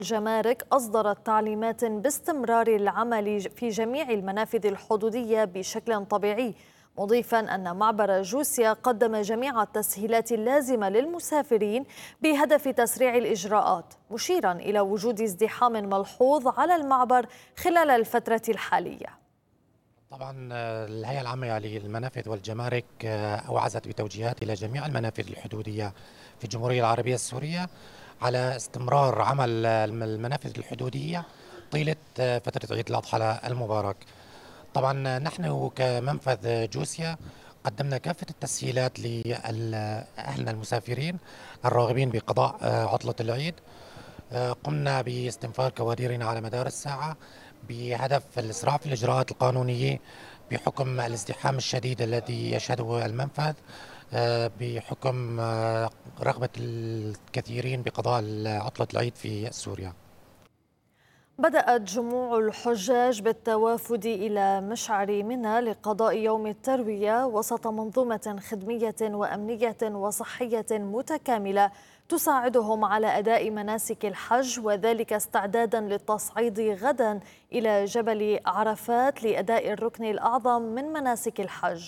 الجمارك أصدرت تعليمات باستمرار العمل في جميع المنافذ الحدودية بشكل طبيعي، مضيفا أن معبر جوسيا قدم جميع التسهيلات اللازمة للمسافرين بهدف تسريع الإجراءات، مشيرا إلى وجود ازدحام ملحوظ على المعبر خلال الفترة الحالية. طبعا الهيئة العامة للمنافذ والجمارك أوعزت بتوجيهات إلى جميع المنافذ الحدودية في الجمهورية العربية السورية على استمرار عمل المنافذ الحدودية طيلة فترة عيد الأضحى المبارك. طبعا نحن كمنفذ جوسيا قدمنا كافة التسهيلات لأهلنا المسافرين الراغبين بقضاء عطلة العيد. قمنا باستنفار كوادرنا على مدار الساعة بهدف الإسراع في الإجراءات القانونية بحكم الازدحام الشديد الذي يشهده المنفذ، بحكم رغبة الكثيرين بقضاء عطلة العيد في سوريا. بدأت جموع الحجاج بالتوافد إلى مشعر منى لقضاء يوم التروية وسط منظومة خدمية وأمنية وصحية متكاملة تساعدهم على أداء مناسك الحج، وذلك استعدادا للتصعيد غدا إلى جبل عرفات لأداء الركن الأعظم من مناسك الحج.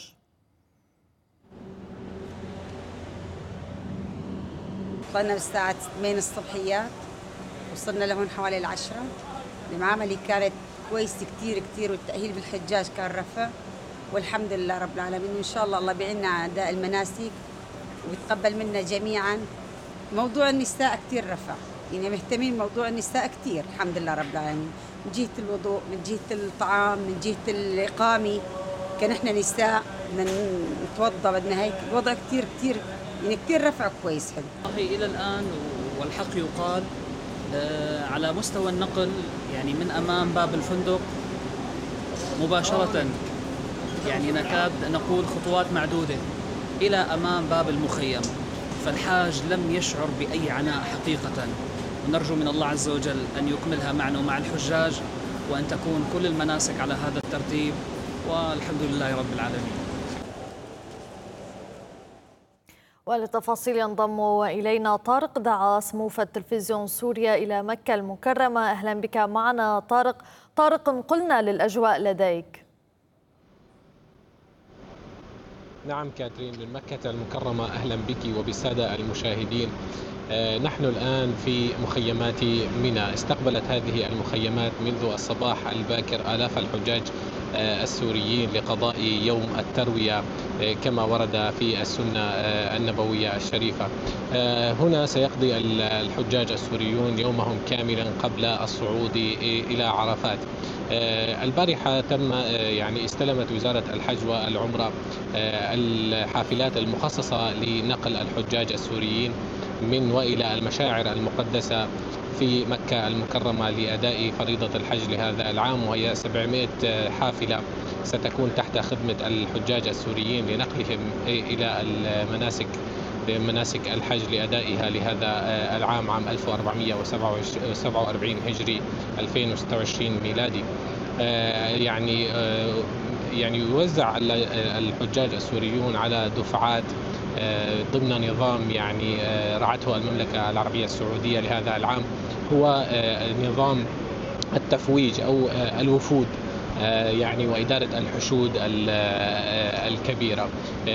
طلعنا بالساعة 8 الصبحيات، وصلنا لهون حوالي 10. المعاملة كانت كويسة كتير والتأهيل بالحجاج كان رفع، والحمد لله رب العالمين. وإن شاء الله بيعيننا على أداء المناسك ويتقبل منا جميعا. موضوع النساء كتير رفع، يعني مهتمين موضوع النساء كتير الحمد لله رب العالمين، من جهة الوضوء، من جهة الطعام، من جهة الإقامة. كان إحنا نساء بدنا نتوضأ، بدنا هيك الوضع كتير يعني كتير رفع كويس حلو. إلى الآن والحق يقال على مستوى النقل، يعني من أمام باب الفندق مباشرة، يعني نكاد نقول خطوات معدودة إلى أمام باب المخيم، فالحاج لم يشعر بأي عناء حقيقة. ونرجو من الله عز وجل أن يكملها معنا ومع الحجاج، وأن تكون كل المناسك على هذا الترتيب، والحمد لله رب العالمين. وللتفاصيل ينضم إلينا طارق دعاس موفد تلفزيون سوريا إلى مكة المكرمة. أهلا بك معنا طارق، قلنا للأجواء لديك. نعم كاترين، من مكة المكرمة أهلا بك وبالسادة المشاهدين. نحن الآن في مخيمات منى. استقبلت هذه المخيمات منذ الصباح الباكر آلاف الحجاج السوريين لقضاء يوم التروية كما ورد في السنة النبوية الشريفة. هنا سيقضي الحجاج السوريون يومهم كاملا قبل الصعود إلى عرفات. البارحة تم يعني استلمت وزارة الحج والعمرة الحافلات المخصصة لنقل الحجاج السوريين من وإلى المشاعر المقدسة في مكة المكرمة لأداء فريضة الحج لهذا العام، وهي 700 حافلة ستكون تحت خدمة الحجاج السوريين لنقلهم إلى مناسك الحج لأدائها لهذا العام، عام 1447 هجري 2026 ميلادي. يعني يوزع الحجاج السوريون على دفعات ضمن نظام يعني رعته المملكة العربية السعودية لهذا العام، هو نظام التفويج أو الوفود يعني وإدارة الحشود الكبيرة.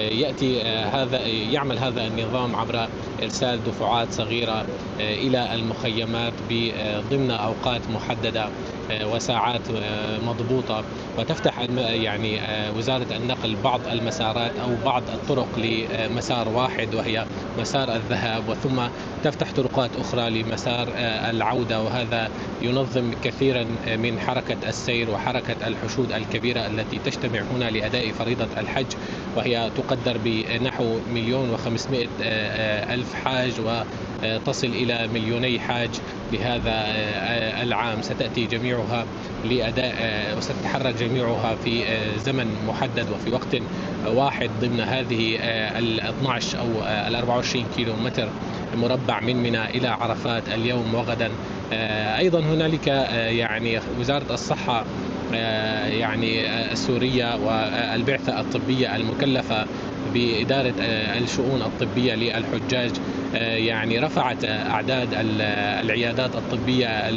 يعمل هذا النظام عبر إرسال دفعات صغيرة إلى المخيمات ضمن أوقات محددة وساعات مضبوطة، وتفتح يعني وزارة النقل بعض المسارات أو بعض الطرق لمسار واحد وهي مسار الذهاب، وثم تفتح طرقات أخرى لمسار العودة، وهذا ينظم كثيرا من حركة السير وحركة الحشود الكبيرة التي تجتمع هنا لأداء فريضة الحج، وهي تقدر بنحو 1,500,000 حاج وتصل إلى 2,000,000 حاج لهذا العام. ستأتي جميعها لأداء وستتحرك جميعها في زمن محدد وفي وقت واحد ضمن هذه 12 أو 24 كيلو متر مربع من منى إلى عرفات اليوم وغدا. أيضا هنالك يعني وزارة الصحة يعني السورية والبعثة الطبية المكلفة بإدارة الشؤون الطبية للحجاج يعني رفعت أعداد العيادات الطبية